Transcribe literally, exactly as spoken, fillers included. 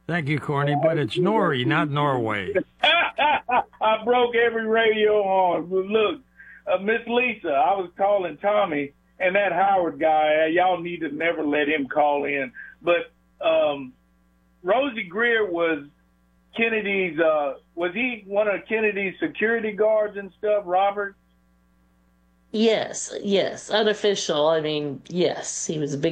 Thank you, Corny, but it's Nori, not Norway. I broke every radio on. Look, uh, Miss Lisa, I was calling Tommy, and that Howard guy, y'all need to never let him call in. But um, Rosie Greer was Kennedy's, uh, was he one of Kennedy's security guards and stuff, Robert? Yes, yes, unofficial. I mean, yes, he was a big